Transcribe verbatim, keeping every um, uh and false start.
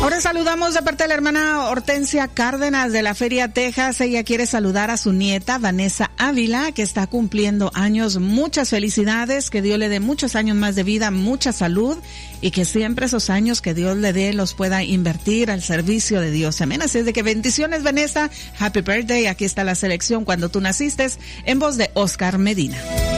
Ahora saludamos de parte de la hermana Hortensia Cárdenas de la Feria Texas. Ella quiere saludar a su nieta Vanessa Ávila, que está cumpliendo años. Muchas felicidades, que Dios le dé muchos años más de vida, mucha salud, y que siempre esos años que Dios le dé los pueda invertir al servicio de Dios. Amén. Así es de que bendiciones, Vanessa. Happy birthday. Aquí está la selección Cuando tú naciste, en voz de Oscar Medina.